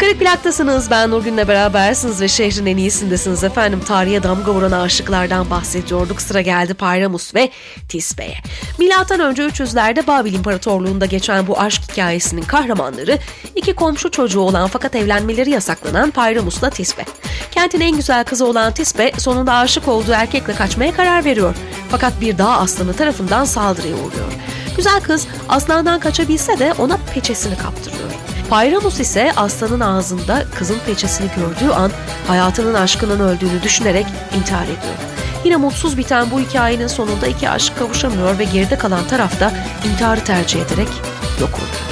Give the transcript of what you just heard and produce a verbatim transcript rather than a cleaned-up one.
Kırık Plak'tasınız. Ben Nurgün'le berabersiniz ve şehrin en iyisindesiniz efendim. Tarihe damga vuran aşıklardan bahsediyorduk. Sıra geldi Payramus ve Tisbe'ye. Milattan önce üç yüzlerde Babil İmparatorluğu'nda geçen bu aşk hikayesinin kahramanları iki komşu çocuğu olan fakat evlenmeleri yasaklanan Payramus'la Tisbe. Kentin en güzel kızı olan Tisbe sonunda aşık olduğu erkekle kaçmaya karar veriyor. Fakat bir dağ aslanı tarafından saldırıya uğruyor. Güzel kız aslandan kaçabilse de ona peçesini kaptırıyor. Payramus ise aslanın ağzında kızın peçesini gördüğü an hayatının aşkının öldüğünü düşünerek intihar ediyor. Yine mutsuz biten bu hikayenin sonunda iki aşık kavuşamıyor ve geride kalan taraf da intiharı tercih ederek yok oluyor.